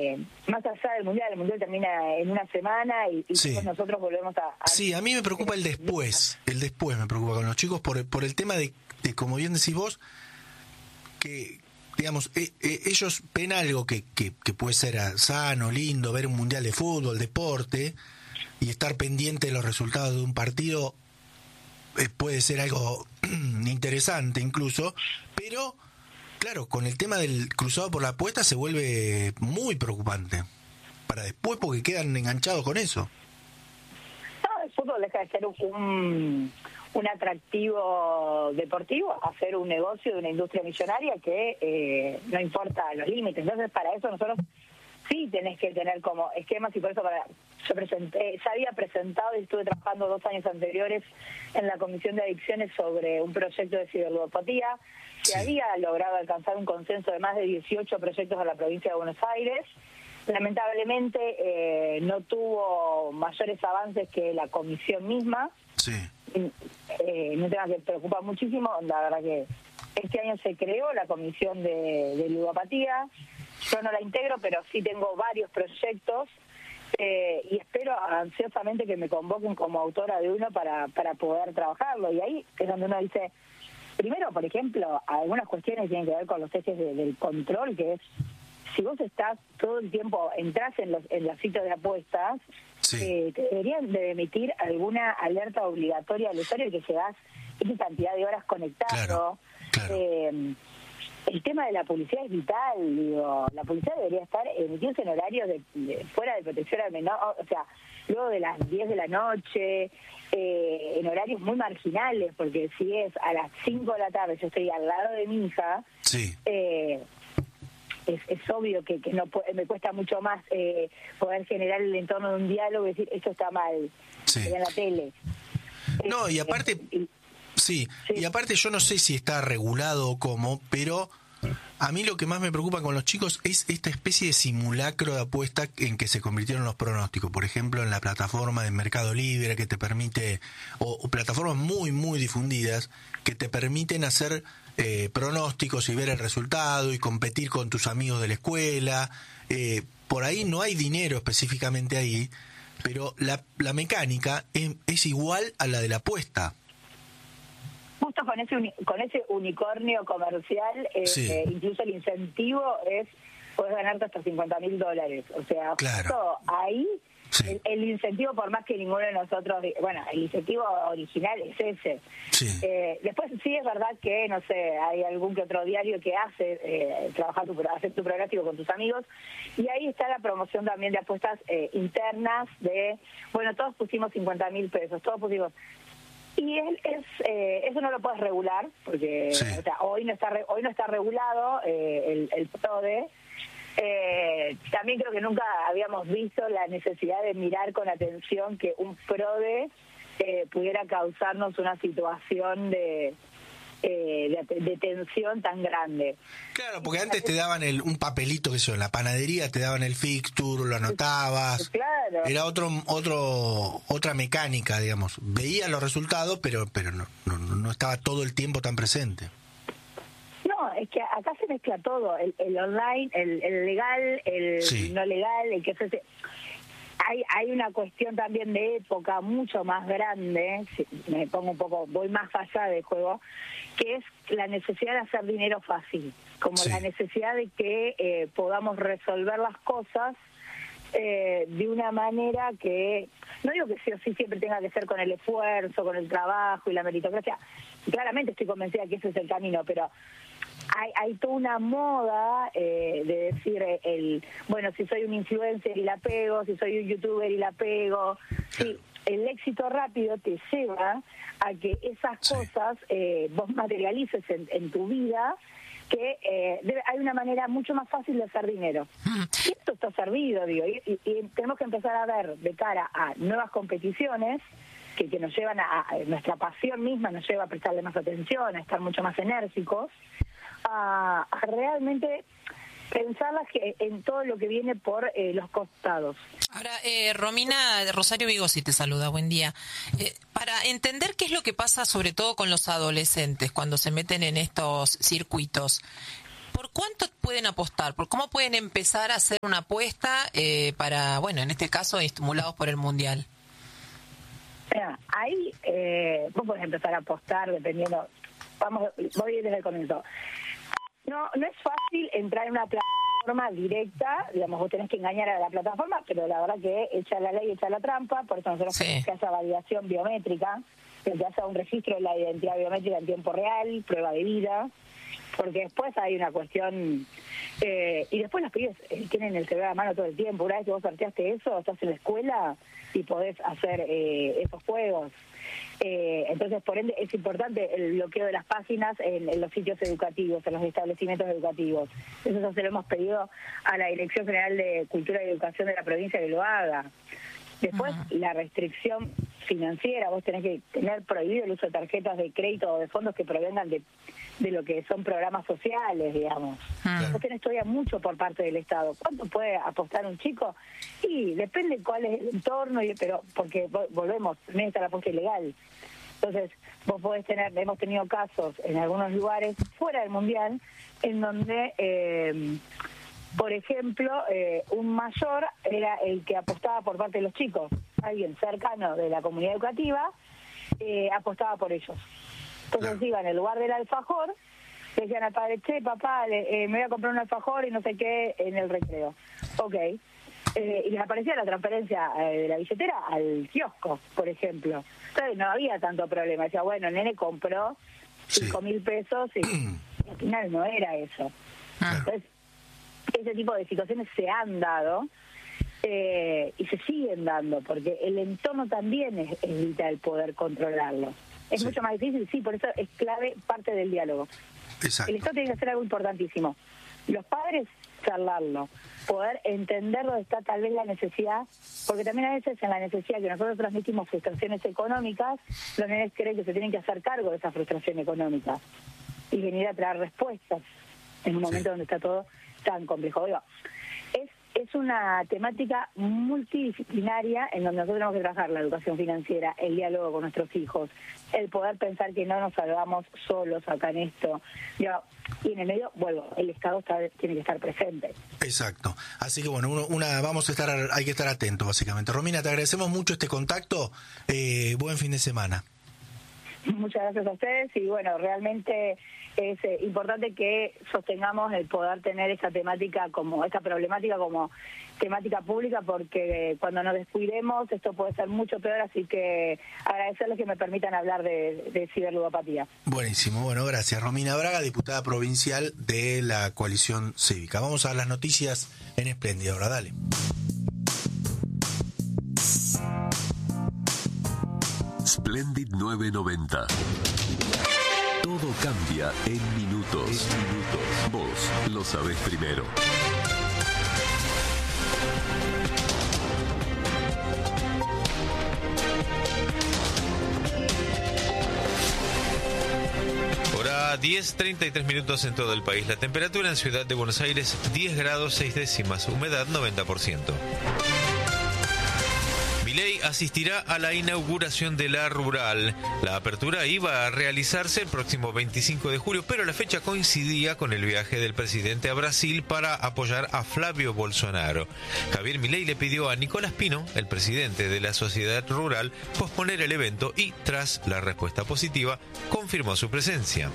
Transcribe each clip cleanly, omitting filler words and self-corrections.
más allá del Mundial. El Mundial termina en una semana y Sí. nosotros volvemos a... Sí, a mí me preocupa el después me preocupa con los chicos por el tema de como bien decís vos, que digamos, ellos ven algo que puede ser sano, lindo, ver un mundial de fútbol, deporte, y estar pendiente de los resultados de un partido puede ser algo interesante incluso, pero claro, con el tema del cruzado por la apuesta se vuelve muy preocupante para después, porque quedan enganchados con eso. No, el fútbol deja de ser un atractivo deportivo a ser un negocio de una industria millonaria que no importa los límites. Entonces, para eso nosotros sí tenés que tener como esquemas, y por eso ya había presentado y estuve trabajando 2 años anteriores en la Comisión de Adicciones sobre un proyecto de ciberludopatía que había logrado alcanzar un consenso de más de 18 proyectos en la provincia de Buenos Aires. Lamentablemente no tuvo mayores avances que la comisión misma. Sí. Un tema que preocupa muchísimo. La verdad que este año se creó la comisión de ludopatía. Yo no la integro, pero sí tengo varios proyectos y espero ansiosamente que me convoquen como autora de uno para poder trabajarlo. Y ahí es donde uno dice, primero, por ejemplo, algunas cuestiones tienen que ver con los ejes del control, que es, si vos estás todo el tiempo, entras en los sitios de apuestas, te deberían de emitir alguna alerta obligatoria al usuario que llegas esa cantidad de horas conectado. Claro. El tema de la publicidad es vital, digo, la publicidad debería estar emitiéndose en horarios de fuera de protección al menor, o sea, luego de las 10 de la noche, en horarios muy marginales, porque si es a las 5 de la tarde, yo estoy al lado de mi hija, es obvio que no me cuesta mucho más poder generar el entorno de un diálogo y decir, esto está mal, en la tele. No, y aparte... y aparte yo no sé si está regulado o cómo, pero a mí lo que más me preocupa con los chicos es esta especie de simulacro de apuesta en que se convirtieron los pronósticos. Por ejemplo, en la plataforma de Mercado Libre que te permite, o plataformas muy, muy difundidas, que te permiten hacer pronósticos y ver el resultado y competir con tus amigos de la escuela. Por ahí no hay dinero específicamente ahí, pero la mecánica es igual a la de la apuesta. Justo con ese unicornio comercial, incluso el incentivo es, podés ganarte hasta $50,000. O sea, justo ahí, el incentivo, por más que ninguno de nosotros, bueno, el incentivo original es ese. Después sí es verdad que, no sé, hay algún que otro diario que hace hacer tu pronóstico con tus amigos, y ahí está la promoción también de apuestas internas de, bueno, todos pusimos $50,000, todos pusimos... Y eso no lo puedes regular, porque o sea, hoy no está regulado el PRODE. También creo que nunca habíamos visto la necesidad de mirar con atención que un PRODE pudiera causarnos una situación de tensión tan grande. Claro, porque antes te daban un papelito, que eso, en la panadería te daban el fixture, lo anotabas. Claro. Era otra mecánica, digamos. Veías los resultados, pero no estaba todo el tiempo tan presente. No, es que acá se mezcla todo, el online, el legal, el no legal, el que se... Hay una cuestión también de época mucho más grande, si me pongo un poco, voy más allá del juego, que es la necesidad de hacer dinero fácil, como la necesidad de que podamos resolver las cosas de una manera que, no digo que sí o sí siempre tenga que ser con el esfuerzo, con el trabajo y la meritocracia, claramente estoy convencida que ese es el camino, pero hay toda una moda de decir, bueno, si soy un influencer y la pego, si soy un youtuber y la pego. Sí, el éxito rápido te lleva a que esas cosas vos materialices en tu vida, que hay una manera mucho más fácil de hacer dinero. Y esto está servido, digo, y tenemos que empezar a ver de cara a nuevas competiciones que nos llevan a nuestra pasión misma, nos lleva a prestarle más atención, a estar mucho más enérgicos, a realmente pensarlas en todo lo que viene por los costados. Ahora, Romina, Rosario Vigosi te saluda, buen día. Para entender qué es lo que pasa sobre todo con los adolescentes cuando se meten en estos circuitos, ¿por cuánto pueden apostar? ¿Por cómo pueden empezar a hacer una apuesta para, bueno, en este caso, estimulados por el Mundial? Ahí vos podés empezar a apostar dependiendo. Voy desde el comienzo. No es fácil entrar en una plataforma directa, digamos, vos tenés que engañar a la plataforma, pero la verdad que echa la ley, echa la trampa, por eso nosotros queremos que haya validación biométrica, que haya un registro de la identidad biométrica en tiempo real, prueba de vida, porque después hay una cuestión, y después los pibes tienen el celular a mano todo el tiempo. Una vez que vos sorteaste eso, estás en la escuela y podés hacer esos juegos. Entonces, por ende, es importante el bloqueo de las páginas en los sitios educativos, en los establecimientos educativos. Eso ya se lo hemos pedido a la Dirección General de Cultura y Educación de la provincia que lo haga. Después, la restricción financiera, vos tenés que tener prohibido el uso de tarjetas de crédito o de fondos que provengan de lo que son programas sociales, digamos. Vos tenés todavía mucho por parte del Estado. ¿Cuánto puede apostar un chico? Y depende cuál es el entorno, pero porque volvemos, también está la apuesta ilegal. Entonces, vos podés hemos tenido casos en algunos lugares fuera del Mundial, en donde, por ejemplo, un mayor era el que apostaba por parte de los chicos. Alguien cercano de la comunidad educativa apostaba por ellos. Entonces iban en el lugar del alfajor, le decían al padre, che, papá, me voy a comprar un alfajor y no sé qué en el recreo. Ok. Y les aparecía la transferencia de la billetera al kiosco, por ejemplo. Entonces no había tanto problema. Decía, bueno, el nene compró 5.000 pesos y al final no era eso. Entonces, ese tipo de situaciones se han dado y se siguen dando, porque el entorno también evita el poder controlarlo. Es mucho más difícil, sí, por eso es clave parte del diálogo. Exacto. El Estado tiene que hacer algo importantísimo. Los padres, charlarlo, poder entender dónde está tal vez la necesidad, porque también a veces en la necesidad que nosotros transmitimos frustraciones económicas, los nenes creen que se tienen que hacer cargo de esa frustración económica y venir a traer respuestas en un momento donde está todo tan complejo. Digo, es una temática multidisciplinaria en donde nosotros tenemos que trabajar la educación financiera, el diálogo con nuestros hijos, el poder pensar que no nos salvamos solos acá en esto. Y en el medio, el Estado tiene que estar presente. Exacto. Así que bueno, hay que estar atentos básicamente. Romina, te agradecemos mucho este contacto. Buen fin de semana. Muchas gracias a ustedes y bueno, realmente es importante que sostengamos el poder tener esta problemática como temática pública, porque cuando nos descuidemos esto puede ser mucho peor, así que agradecerles que me permitan hablar de ciberludopatía. Buenísimo, bueno, gracias. Romina Braga, diputada provincial de la Coalición Cívica. Vamos a las noticias en Espléndida ahora, dale. Splendid 990. Todo cambia en minutos. Vos lo sabés primero. Hora 10:33 minutos en todo el país. La temperatura en Ciudad de Buenos Aires 10 grados 6 décimas, humedad 90%. Milei asistirá a la inauguración de la Rural. La apertura iba a realizarse el próximo 25 de julio, pero la fecha coincidía con el viaje del presidente a Brasil para apoyar a Flavio Bolsonaro. Javier Milei le pidió a Nicolás Pino, el presidente de la Sociedad Rural, posponer el evento y, tras la respuesta positiva, confirmó su presencia.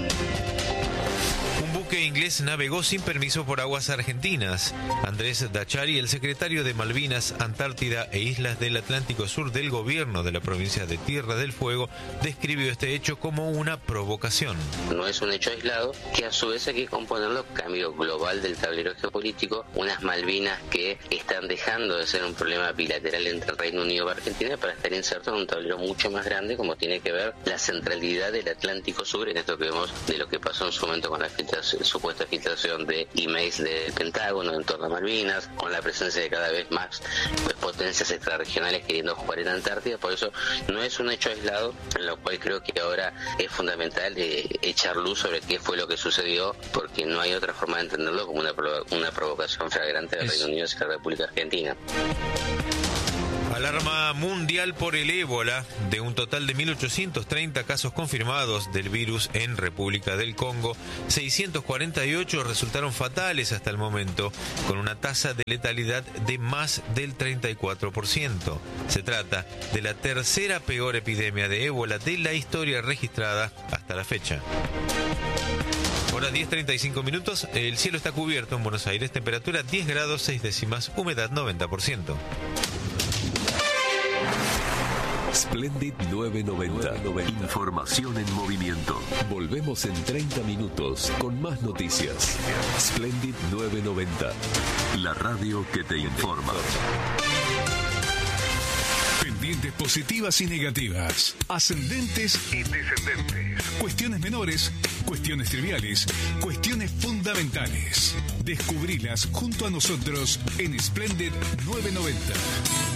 Un buque inglés navegó sin permiso por aguas argentinas. Andrés Dachari, el secretario de Malvinas, Antártida e Islas del Atlántico Sur del gobierno de la provincia de Tierra del Fuego, describió este hecho como una provocación. No es un hecho aislado, que a su vez hay que componerlo cambio global del tablero geopolítico, unas Malvinas que están dejando de ser un problema bilateral entre el Reino Unido y Argentina para estar insertos en un tablero mucho más grande, como tiene que ver la centralidad del Atlántico Sur, en esto que vemos de lo que pasó en su momento con la supuesta filtración de emails del Pentágono en torno a Malvinas, con la presencia de cada vez más potencias extrarregionales queriendo jugar en Antártida. Por eso no es un hecho aislado, en lo cual creo que ahora es fundamental echar luz sobre qué fue lo que sucedió, porque no hay otra forma de entenderlo como una provocación flagrante del Reino Unido hacia la República Argentina. Alarma mundial por el ébola. De un total de 1.830 casos confirmados del virus en República del Congo, 648 resultaron fatales hasta el momento, con una tasa de letalidad de más del 34%. Se trata de la tercera peor epidemia de ébola de la historia registrada hasta la fecha. Hora 10:35 minutos. El cielo está cubierto en Buenos Aires. Temperatura 10 grados 6 décimas. Humedad 90%. Splendid 990. Información en movimiento. Volvemos en 30 minutos con más noticias. Splendid 990. La radio que te informa. Pendientes positivas y negativas, ascendentes y descendentes, cuestiones menores, cuestiones triviales, cuestiones fundamentales. Descubrilas junto a nosotros en Splendid 990.